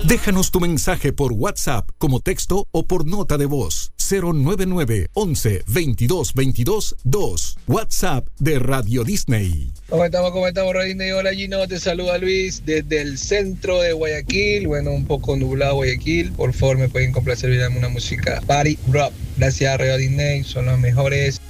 Déjanos tu mensaje por WhatsApp como texto o por nota de voz. 099 11 22 22 2. WhatsApp de Radio Disney. ¿Cómo estamos, Radio Disney? Hola, Gino, te saluda Luis desde el centro de Guayaquil. Bueno, un poco nublado Guayaquil. Por favor, me pueden complacer y darme una música party rock. Gracias, Radio Disney, son los mejores.